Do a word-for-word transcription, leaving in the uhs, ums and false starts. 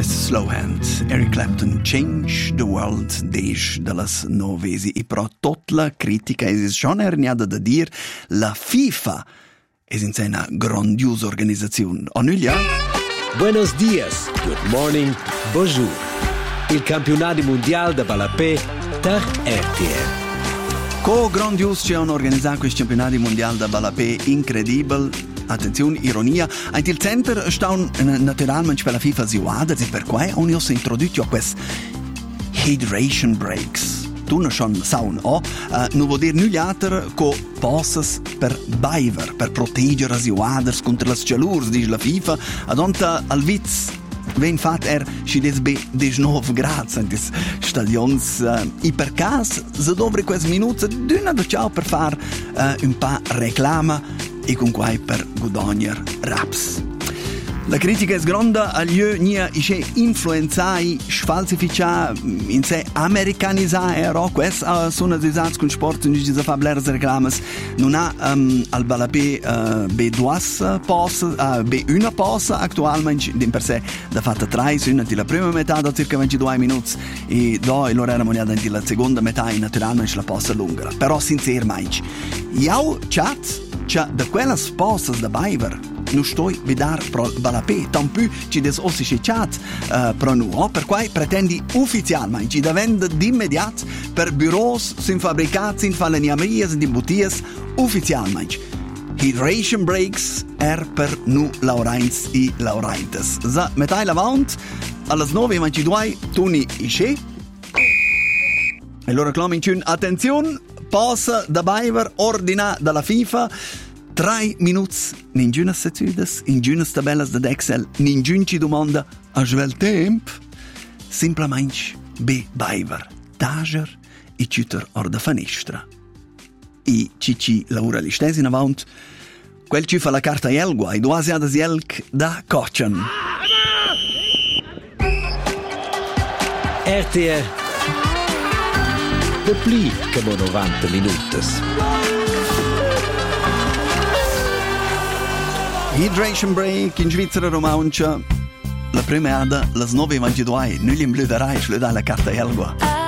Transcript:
mister Slowhand, Eric Clapton, Change the World, deix de las novesi. E però tot la critica es schon erniada da dir, la FIFA es in una grandiosa organizzazione. Onulia? Buenos dias, good morning, bonjour. Il campionato mondiale da Balapé per R T L. Co grandios c'è un organizzato questo campionato mondiale da Balapé incredibile. Attenzione, ironia. Anche il center sta naturalmente per la FIFA situata e per cui ogni si introduce a questi hydration breaks. Tu non schon saun, oh? Uh, non vuol dire null'altro che posses per baiver, per proteggere i waders contro le calure, dice la FIFA. Adonta al viz, ven fat er, si des be diciannove gradi in des stadions. Uh, e per caso, se dovre questi minuti, d'una da ciao per far uh, un pa' reclama e con quai per guadagnar raps. La critica è grande, agli nia isce influenzai, sfalsificà, in sé americanizzà ero, questi uh, sono disats con sport, non ci si fa blers reclames, non ha um, al Balapé uh, be duas posse, uh, be una posse attualmente, din per sé da fatta tre, sono la prima metà da circa ventidue minuti e do e loro erano mondiali la seconda metà e naturalmente la posse lunga, però sinceramente, io chat Cioè, da quelle sposte da Baiver non sto a vedere pro Balapé, tant più ci des ossi chat uh, pro nu, per cui pretendi ufficialmente ci da vendere d'immediato per bureaus, sin fabbricati, in falegnamerie, in botties, ufficialmente. Hydration breaks er per nu laurains e lauraintes. Za metà lavant, alle nove e ventidue, tuni isce. E loro reclamo in attenzione, passa da Baiver, ordina dalla FIFA, tre minuti, ninguna seziudes, ninguna tabellas da Excel, ninguna ci domanda, a quel tempo, semplicemente, be Baiver, tager e ciuter or da finestra. E ci ci laura li stesi in avant, quel ci fa la carta elgua, e due asiadas elk da Coccian. R T L de pli come novanta minutos. Hydration break in Svizzera romancia. La prima ada, las nove e ventidue, non gli imblüderai, schlöda la carta elgua.